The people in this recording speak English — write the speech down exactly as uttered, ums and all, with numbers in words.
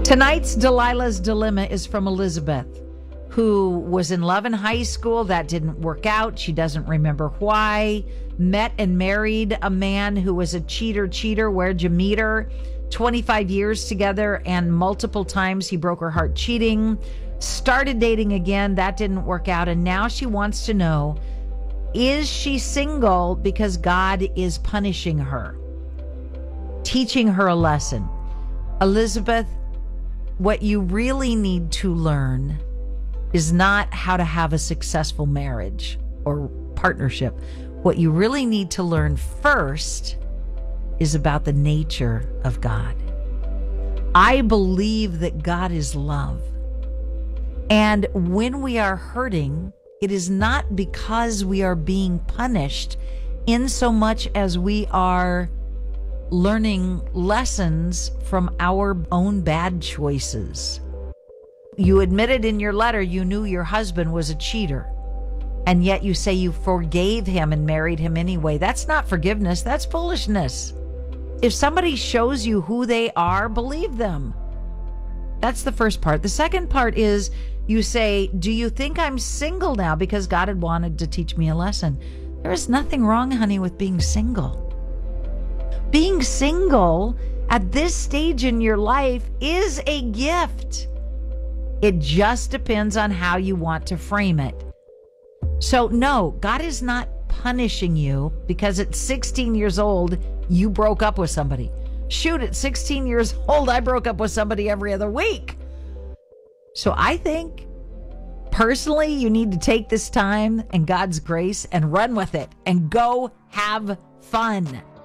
Tonight's Delilah's Dilemma is from Elizabeth, who was in love in high school. That didn't work out. She doesn't remember why. Met and married a man who was a cheater, cheater. Where'd you meet her? twenty-five years together, and multiple times he broke her heart cheating. Started dating again. That didn't work out. And now she wants to know, is she single because God is punishing her, teaching her a lesson? Elizabeth, what you really need to learn is not how to have a successful marriage or partnership. What you really need to learn first is about the nature of God. I believe that God is love. And when we are hurting, it is not because we are being punished in so much as we are learning lessons from our own bad choices. You admitted in your letter you knew your husband was a cheater, and yet you say you forgave him and married him anyway. That's not forgiveness. That's foolishness. If somebody shows you who they are, believe them. That's the first part. The second part is you say, do you think I'm single now because God had wanted to teach me a lesson? There is nothing wrong, honey, with being single. Being single at this stage in your life is a gift. It just depends on how you want to frame it. So no, God is not punishing you because at sixteen years old, you broke up with somebody. Shoot, at sixteen years old, I broke up with somebody every other week. So I think, personally, you need to take this time and God's grace and run with it and go have fun.